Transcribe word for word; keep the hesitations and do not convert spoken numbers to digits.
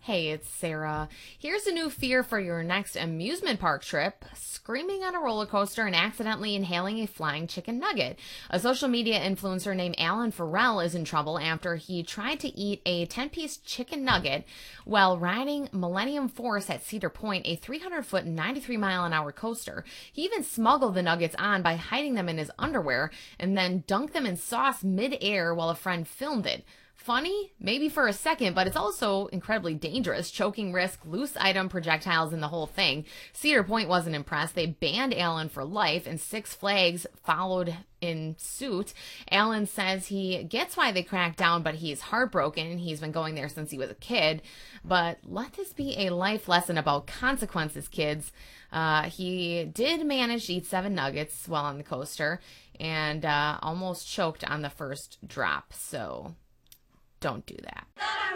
Hey, it's Sarah. Here's a new fear for your next amusement park trip: screaming on a roller coaster and accidentally inhaling a flying chicken nugget. A social media influencer named Alan Farrell is in trouble after he tried to eat a ten-piece chicken nugget while riding Millennium Force at Cedar Point, a three hundred foot, ninety-three mile an hour coaster. He even smuggled the nuggets on by hiding them in his underwear and then dunked them in sauce mid-air while a friend filmed it. Funny? Maybe for a second, but it's also incredibly dangerous. Choking risk, loose item, projectiles, and the whole thing. Cedar Point wasn't impressed. They banned Alan for life, and Six Flags followed in suit. Alan says he gets why they cracked down, but he's heartbroken. He's been going there since he was a kid. But let this be a life lesson about consequences, kids. Uh, he did manage to eat seven nuggets while on the coaster and uh, almost choked on the first drop. So don't do that.